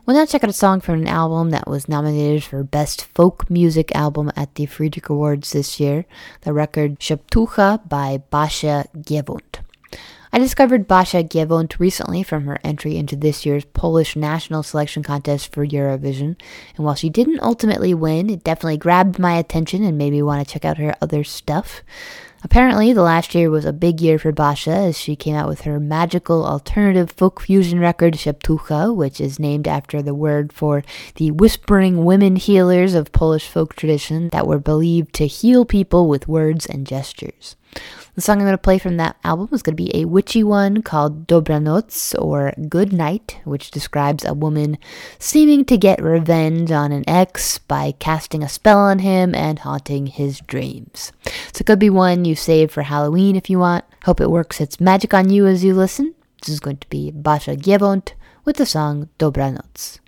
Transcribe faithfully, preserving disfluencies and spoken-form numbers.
We'll now check out a song from an album that was nominated for Best Folk Music Album at the Friedrich Awards this year, the record Szeptucha by Basia Giewont. I discovered Basia Giewont recently from her entry into this year's Polish National Selection Contest for Eurovision, and while she didn't ultimately win, it definitely grabbed my attention and made me want to check out her other stuff. Apparently, the last year was a big year for Basia as she came out with her magical alternative folk fusion record Szeptucha, which is named after the word for the whispering women healers of Polish folk tradition that were believed to heal people with words and gestures. The song I'm going to play from that album is going to be a witchy one called Dobranoc, or Good Night, which describes a woman seeming to get revenge on an ex by casting a spell on him and haunting his dreams. So it could be one you save for Halloween if you want. Hope it works its magic on you as you listen. This is going to be Basia Giewont with the song Dobranoc.